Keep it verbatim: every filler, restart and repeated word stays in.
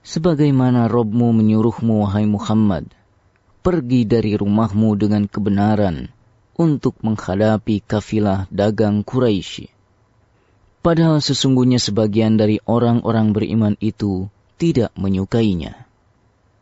sebagaimana Robmu menyuruhmu, wahai Muhammad, pergi dari rumahmu dengan kebenaran untuk menghadapi kafilah dagang Quraisy. Padahal sesungguhnya sebagian dari orang-orang beriman itu tidak menyukainya.